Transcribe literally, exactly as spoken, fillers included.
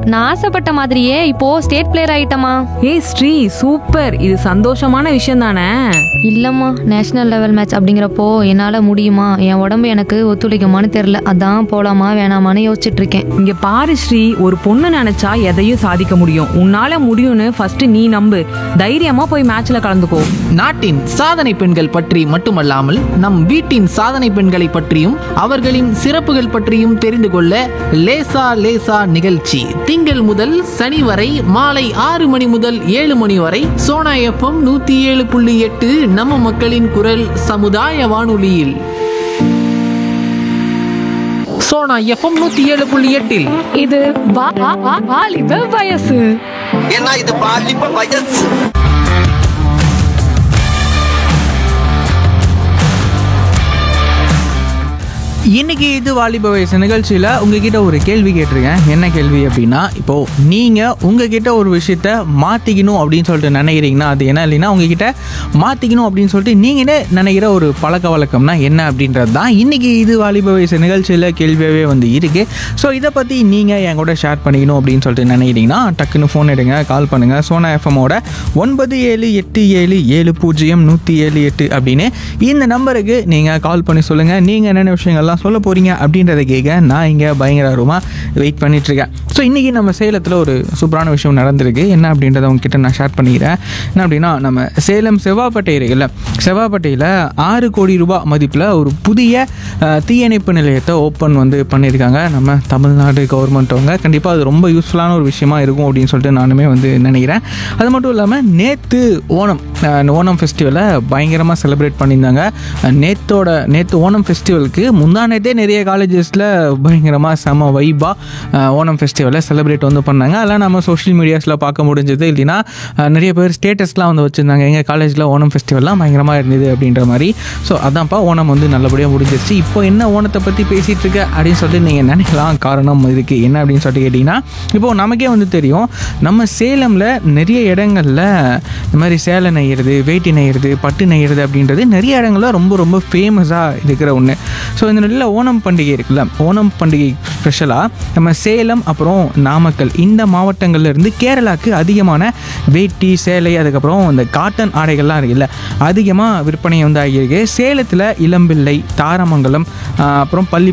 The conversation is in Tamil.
நான் ஆசைப்பட்ட மாதிரியே இப்போ ஸ்டேட் பிளேயர் ஆயிட்டமா. ஏய் ஸ்ரீ, சூப்பர். இது சந்தோஷமான விஷயம் தானே? இல்லம்மா, நேஷனல் லெவல் மேட்ச் அப்படிங்கிறப்போ என்னால முடியுமா, என் உடம்பு எனக்கு ஒத்துழைக்குமான்னு தெரியல. அதான் போலாமா வேணாமான்னு யோசிச்சுட்டு இருக்கேன். இங்க பாரு ஸ்ரீ, ஒரு பொண்ணு நினைச்சா எதையும் சாதிக்க முடியும். உன்னால முடியும்னு ஃபர்ஸ்ட் நீ நம்பு. தைரியமா போய் மேட்ச்ல கலந்துக்கோ. நாட்டின் சாதனை பெண்கள் பற்றி மட்டுமல்லாமல் நம் வீட்டின் சாதனை பெண்களை பற்றியும் அவர்களின் சிறப்புகள் பற்றியும் தெரிந்து கொள்ள லேசா லேசா நிகழ்ச்சி திங்கள் முதல் சனி வரை மாலை ஆறு மணி முதல் ஏழு மணி வரை சோனா எஃப்எம் நூத்தி ஏழு புள்ளி எட்டு நம்ம மக்களின் குரல் சமுதாய வானொலியில். சோனா எஃப்எம் நூத்தி ஏழு புள்ளி எட்டில் இது வா- வா- வா- வாலிப வயசு. ஏன்னா இது பாலிப்ப வயசு. இன்னைக்கு இது வாலிப வயசு நிகழ்ச்சியில் உங்ககிட்ட ஒரு கேள்வி கேட்டிருக்கேன். என்ன கேள்வி அப்படின்னா, இப்போது நீங்கள் உங்ககிட்ட ஒரு விஷயத்த மாற்றிக்கணும் அப்படின்னு சொல்லிட்டு நினைக்கிறீங்கன்னா அது என்ன, இல்லைன்னா உங்ககிட்ட மாற்றிக்கணும் அப்படின்னு சொல்லிட்டு நீங்களே நினைக்கிற ஒரு பழக்க வழக்கம்னா என்ன அப்படின்றது தான் இன்றைக்கி இது வாலிப வயசு நிகழ்ச்சியில் கேள்வியாகவே வந்து இருக்குது. ஸோ இதை பற்றி நீங்கள் என் கூட ஷேர் பண்ணிக்கணும் அப்படின்னு சொல்லிட்டு நினைக்கிறீங்கன்னா டக்குன்னு ஃபோன் எடுங்க, கால் பண்ணுங்கள். சோனா எஃப்எம்மோட ஒன்பது ஏழு எட்டு ஏழு ஏழு பூஜ்ஜியம் நூற்றி ஏழு எட்டு அப்படின்னு இந்த நம்பருக்கு நீங்கள் கால் பண்ணி சொல்லுங்கள். நீங்கள் என்னென்ன விஷயங்கள்லாம் சொல்ல போகிறீங்க அப்படின்றத கேட்க நான் இங்கே பயங்கரமாக வெயிட் பண்ணிகிட்ருக்கேன். ஸோ இன்றைக்கி நம்ம சேலத்தில் ஒரு சூப்பரான விஷயம் நடந்திருக்கு. என்ன அப்படின்றத உங்ககிட்ட நான் ஷேர் பண்ணிக்கிறேன். என்ன அப்படின்னா, நம்ம சேலம் செவ்வாப்பேட்டை இருக்குல்ல, செவ்வாப்பேட்டையில் ஆறு கோடி ரூபாய் மதிப்பில் ஒரு புதிய அஹ், தீயணைப்பு நிலையத்தை ஓப்பன் வந்து பண்ணியிருக்காங்க நம்ம தமிழ்நாடு கவர்மெண்ட்டவங்க. கண்டிப்பாக அது ரொம்ப யூஸ்ஃபுல்லான ஒரு விஷயமா இருக்கும் அப்படின்னு சொல்லிட்டு நானுமே வந்து நினைக்கிறேன். அது மட்டும் இல்லாமல் நேற்று ஓணம் அஹ், ஓணம் ஃபெஸ்டிவலை பயங்கரமாக செலிப்ரேட் பண்ணியிருந்தாங்க. அஹ், நேத்தோட நேற்று ஓணம் ஃபெஸ்டிவலுக்கு முந்தானத்தே நிறைய காலேஜஸில் பயங்கரமாக செம வைப்பாக ஓணம் ஃபெஸ்டிவலை செலிப்ரேட் வந்து பண்ணாங்க. அதெல்லாம் நம்ம சோஷியல் மீடியாஸில் பார்க்க முடிஞ்சது. இல்லைன்னா அஹ், நிறைய பேர் ஸ்டேட்டஸ்லாம் வந்து வச்சுருந்தாங்க, எங்கள் காலேஜில் ஓணம் ஃபெஸ்டிவல்லாம் பயங்கரமாக இருந்தது அப்படின்ற மாதிரி. ஸோ அதான்ப்பா, ஓணம் வந்து நல்லபடியாக முடிஞ்சிருச்சு. இப்போ என்ன ஓணத்தை பற்றி பேசிகிட்டு இருக்க அப்படின்னு சொல்லிட்டு நீங்கள் நினைக்கலாம். காரணம் இதுக்கு என்ன அப்படின்னு சொல்லிட்டு கேட்டிங்கன்னா, இப்போது நமக்கே வந்து தெரியும், நம்ம சேலமில் நிறைய இடங்களில் இந்த மாதிரி சேலை நெய்கிறது, வேட்டி நெய்கிறது, பட்டு நெய்கிறது அப்படின்றது நிறைய இடங்களில் ரொம்ப ரொம்ப ஃபேமஸாக இருக்கிற ஒன்று. ஸோ இந்த நல்ல ஓணம் பண்டிகை இருக்குல்ல, ஓணம் பண்டிகை ஸ்பெஷலாக நம்ம சேலம் அப்புறம் நாமக்கல் இந்த மாவட்டங்கள்ல இருந்து கேரளாவுக்கு அதிகமான வேட்டி, சேலை, அதுக்கப்புறம் இந்த காட்டன் ஆடைகள்லாம் இருக்குல்ல அதிகமாக விற்பனை வந்து ஆகியிருக்கு. சேலத்தில் இளம்பிள்ளை, தாரமங்கலம், அப்புறம் பள்ளி